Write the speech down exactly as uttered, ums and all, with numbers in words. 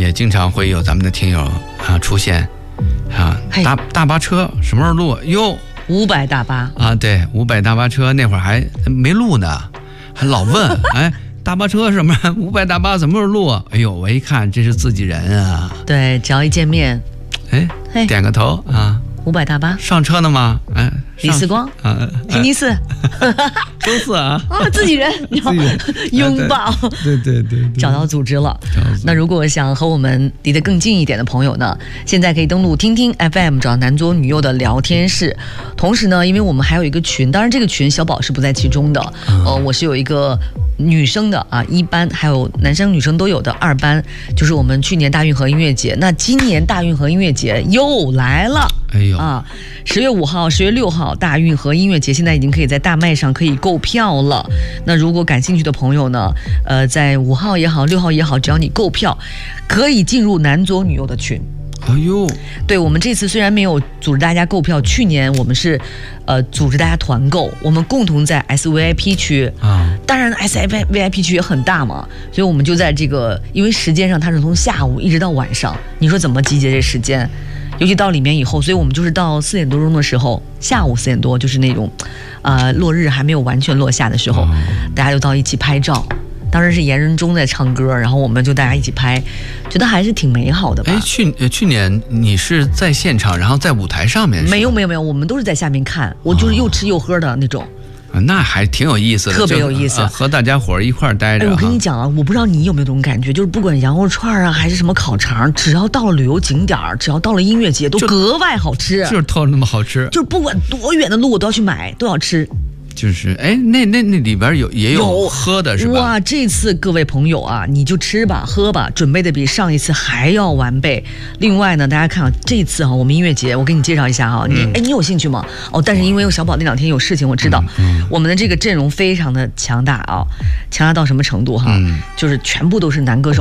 也经常会有咱们的听友啊出现啊，大大巴车什么时候录哟？ 五百大巴啊，对，五百大巴车那会儿还没录呢，还老问哎。大巴车什么？五百大巴怎么时候录啊？哎呦，我一看这是自己人啊！ 对，只要一见面， 哎，点个头啊！ 五百大巴上车了吗？哎， 李四光啊， 星期四， 周四啊， 啊，自己人，拥抱， 对对 对, 对, 对， 找到组织了。那如果想和我们离得更近一点的朋友呢，现在可以登录听听 F M， 找男左女右的聊天室。同时呢，因为我们还有一个群，当然这个群小宝是不在其中的，嗯、呃，我是有一个女生的啊一班，还有男生女生都有的二班，就是我们去年大运河音乐节，那今年大运河音乐节又来了。 哎呦啊！十月五号、十月六号大运河音乐节现在已经可以在大麦上可以购票了。那如果感兴趣的朋友呢，呃，在五号也好、六号也好，只要你购票，可以进入男左女右的群。 哎呦， 对，我们这次虽然没有组织大家购票，去年我们是呃组织大家团购，我们共同在 S V I P 区啊，当然 S V I P 区也很大嘛，所以我们就在这个，因为时间上它是从下午一直到晚上，你说怎么集结这时间？尤其到里面以后，所以我们就是到四点多钟的时候，下午四点多就是那种，呃，落日还没有完全落下的时候，大家就到一起拍照。当时是严仁中在唱歌，然后我们就大家一起拍，觉得还是挺美好的吧。 哎，去去年你是在现场，然后在舞台上面？ 没有没有没有，我们都是在下面看，我就是又吃又喝的那种。 哦，那还挺有意思的， 特别有意思， 啊、和大家伙儿一块儿待着。 哎，我跟你讲啊，我不知道你有没有这种感觉，就是不管羊肉串啊，还是什么烤肠，只要到了旅游景点，只要到了音乐节，都格外好吃。 就是透那么好吃， 就是不管多远的路，我都要去买，都要吃。 就是哎，那那那里边有也有喝的是吧？ 哇，这次各位朋友啊，你就吃吧喝吧，准备的比上一次还要完备。另外呢，大家看啊，这次啊，我们音乐节，我给你介绍一下哈、啊，你哎、嗯，你有兴趣吗？哦，但是因为小宝那两天有事情，我知道，嗯嗯、我们的这个阵容非常的强大啊，强大到什么程度哈？嗯、就是全部都是男歌手。